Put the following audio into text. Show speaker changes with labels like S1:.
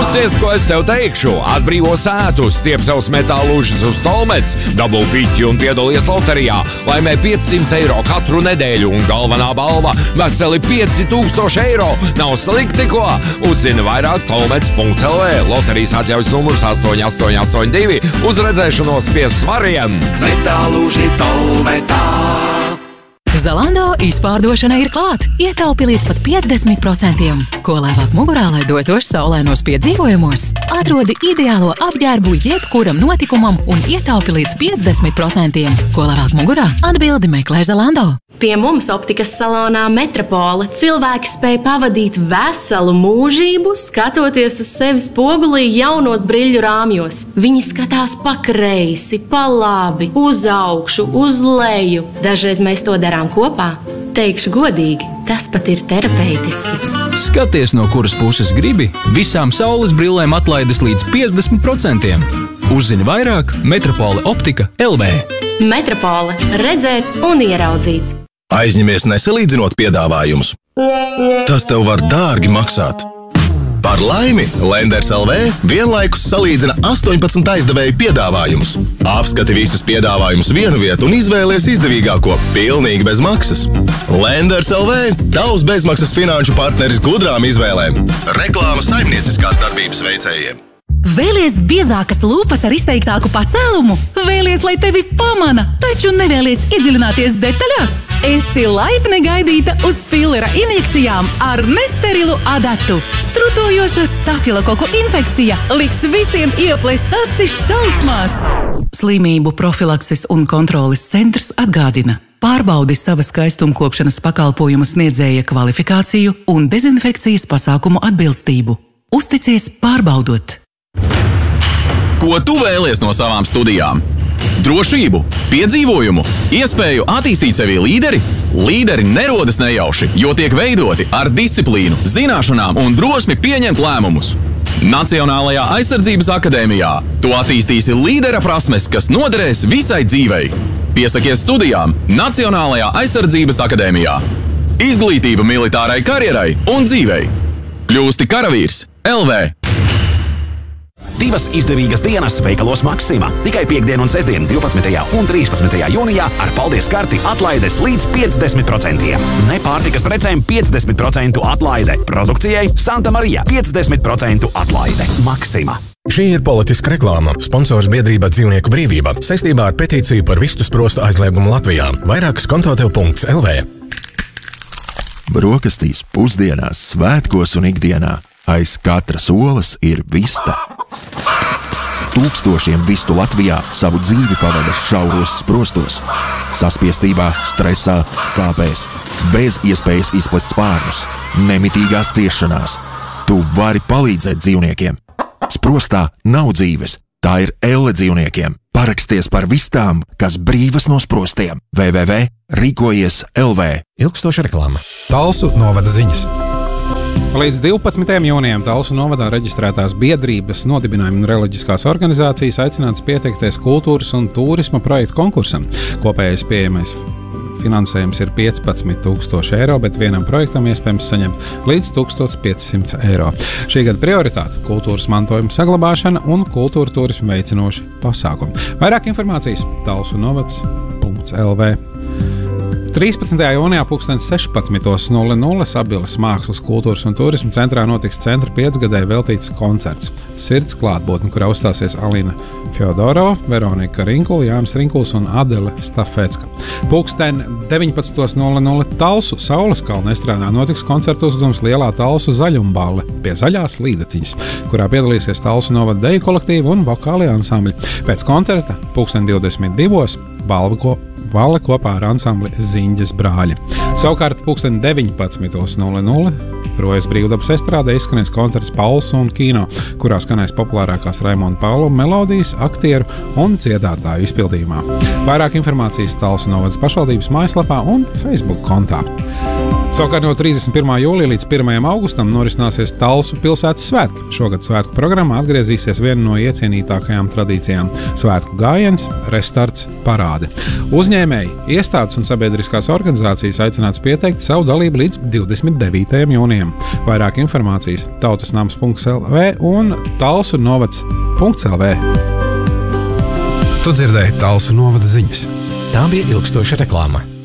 S1: Klausies, ko es tev teikšu. Atbrīvo sētu, stiep savus metālužas uz Tolmets, dabū piķi un piedalies loterijā. Laimē 500 eiro katru nedēļu un galvenā balva veseli 5000 eiro. Nav slikti, ko? Uzzini vairāk tolmets.lv. Loterijas atļaujas numurs 8882. Uz redzēšanos pie svariem.
S2: Metāluži Tolmetā.
S3: Zalando izpārdošana ir klāt. Ietaupi līdz pat 50%. Ko lēvāk mugurā, lai dotos saulēnos piedzīvojumos? Atrodi ideālo apģērbu jebkuram notikumam un ietaupi līdz 50%. Ko lēvāk mugurā? Atbildi meklē Zalando.
S4: Pie mums optikas salonā Metropola cilvēki spēj pavadīt veselu mūžību, skatoties uz sevi spogulī jaunos briļu rāmjos. Viņi skatās pa kreisi, pa labi, uz augšu, uz leju. Dažreiz mēs to darām kopā. Teikšu godīgi, tas pat ir terapeitiski.
S5: Skaties, no kuras puses gribi, visām saules brillēm atlaides līdz 50%. Uzzini vairāk Metropola optika LV.
S4: Metropola – redzēt un ieraudzīt.
S6: Aizņemies nesalīdzinot piedāvājumus. Tas tev var dārgi maksāt. Par laimi Lenders LV vienlaikus salīdzina 18 aizdevēju piedāvājumus. Apskati visus piedāvājumus vienu vietu un izvēlies izdevīgāko pilnīgi bez maksas. Lenders LV – tavs bezmaksas finanšu partneris gudrām izvēlēm. Reklāma saimnieciskās darbības veicējiem.
S7: Vēlies biezākas lūpas ar izteiktāku pacēlumu? Vēlies, lai tevi pamana, taču nevēlies iedziļināties detaļās? Esi laipni gaidīta uz fillera injekcijām ar nesterilu adatu. Strutojoša stafilokoku infekcija liks visiem ieplest acis šausmās. Slimību profilakses un kontroles centrs atgādina. Pārbaudi sava skaistumkopšanas pakalpojuma sniedzēja kvalifikāciju un dezinfekcijas pasākumu atbilstību. Uzticies pārbaudot.
S8: Ko tu vēlies no savām studijām? Drošību, piedzīvojumu, iespēju attīstīt sevi līderi? Līderi nerodas nejauši, jo tiek veidoti ar disciplīnu, zināšanām un drosmi pieņemt lēmumus. Nacionālajā aizsardzības akadēmijā tu attīstīsi līdera prasmes, kas noderēs visai dzīvei. Piesakies studijām Nacionālajā aizsardzības akadēmijā. Izglītība militārai karjerai un dzīvei. Kļūsti karavīrs LV.
S2: Divas izdevīgas dienas veikalos Maksima. Tikai piekdien un sestdien 12. un 13. jūnijā ar paldies karti atlaides līdz 50%. Nepārtikas precēm 50% atlaide. Produkcijai Santa Marija 50% atlaide. Maksima.
S9: Šī ir politiska reklāma. Sponsors biedrība Dzīvnieku brīvība saistībā ar petīciju par vistu sprostu aizliegumu Latvijā. Vairākas kontotev.lv.
S10: Brokastīs, pusdienās, svētkos un ikdienā. Aiz katras olas ir vista. Tūkstošiem vistu Latvijā savu dzīvi pavada šauros sprostos. Saspiestībā, stresā, sāpēs. Bez iespējas izplest spārnus. Nemitīgās ciešanās. Tu vari palīdzēt dzīvniekiem. Sprostā nav dzīves. Tā ir elle dzīvniekiem. Paraksties par vistām, kas brīvas no sprostiem. www.rīkojies.lv.
S11: Ilgstoša reklāma. Talsu novada ziņas. Līdz 12. jūnijam Talsu novadā reģistrētās biedrības, nodibinājuma un reliģiskās organizācijas aicināts pieteikties kultūras un turisma projektu konkursam. Kopējais pieejamais finansējums ir 15,000 eiro, bet vienam projektam iespējams saņemt līdz 1500 eiro. Šī gada prioritāte – kultūras mantojuma saglabāšana un kultūra turismu veicinoši pasākumi. Vairāk informācijas talsunovads.lv. 13. jūnijā 16:00 Sabiles mākslas, kultūras un turisma centrā notiks centra 5-gadēji veltīts koncerts Sirds klātbūtne, kurā uzstāsies Alina Fjodorova, Veronika Rinkula, Jānis Rinkuls un Adele Stafecka. 19:00 Talsu Saules kalna estrādā notiks koncertu uzdevums Lielā Talsu zaļumballe pie Zaļās līdaciņas, kurā piedalīsies Talsu novada deju kolektīvu un vokālie ansambļi. Pēc koncerta 22:00 Valle kopā ar ansambli Ziņģes brāļi. Savukārt 19:00 Rojas brīvdabas estrādē izskanēs koncerts Pauls un kino, kurā skanēs populārākās Raimonda Paula melodijas, aktieru un dziedātāju izpildījumā. Vairāk informācijas Talsu novadas pašvaldības mājaslapā un Facebook kontā. Savukārt no 31. jūlija līdz 1. augustam norisināsies Talsu pilsētas svētki. Šogad svētku programmā atgriezīsies viena no iecienītākajām tradīcijām - svētku gājiens, restarts, parādi. Uzņēmēji, iestādes un sabiedriskās organizācijas aicināts pieteikt savu dalību līdz 29. jūnijam. Vairāk informācijas tautasnams.lv un talsunovads.lv.
S9: Tu dzirdēji Talsu novada ziņas. Tā bija ilgstoša reklāma.